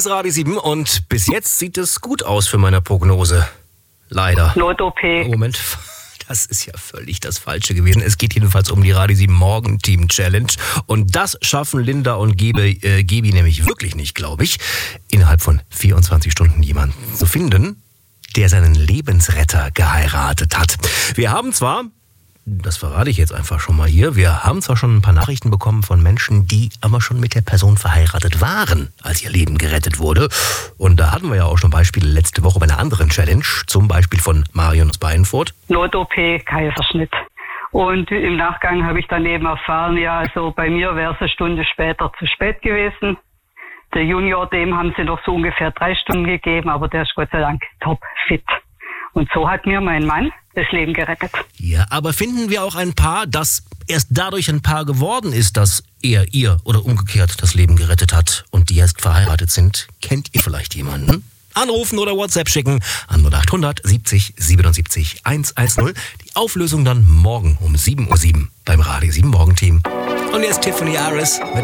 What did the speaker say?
Hier ist Radio 7 und bis jetzt sieht es gut aus für meine Prognose. Leider. Not-OP. Moment, das ist ja völlig das Falsche gewesen. Es geht jedenfalls um die Radio 7 Morgen-Team-Challenge. Und das schaffen Linda und Gebi nämlich wirklich nicht, glaube ich, innerhalb von 24 Stunden jemanden zu finden, der seinen Lebensretter geheiratet hat. Wir haben zwar, das verrate ich jetzt einfach schon mal hier, wir haben zwar schon ein paar Nachrichten bekommen von Menschen, die aber schon mit der Person verheiratet waren, als ihr Leben gerettet wurde. Und da hatten wir ja auch schon Beispiele letzte Woche bei einer anderen Challenge, zum Beispiel von Marion aus Beinfurt. Not-OP, Kaiserschnitt. Und im Nachgang habe ich dann eben erfahren, ja, also bei mir wäre es eine Stunde später zu spät gewesen. Der Junior, dem haben sie noch so ungefähr 3 Stunden gegeben, aber der ist Gott sei Dank top fit. Und so hat mir mein Mann das Leben gerettet. Ja, aber finden wir auch ein Paar, das erst dadurch ein Paar geworden ist, dass er ihr oder umgekehrt das Leben gerettet hat und die jetzt verheiratet sind? Kennt ihr vielleicht jemanden? Anrufen oder WhatsApp schicken an 0800 70 77 110. Die Auflösung dann morgen um 7:07 Uhr beim Radio 7 Morgenteam. Und jetzt Tiffany Harris mit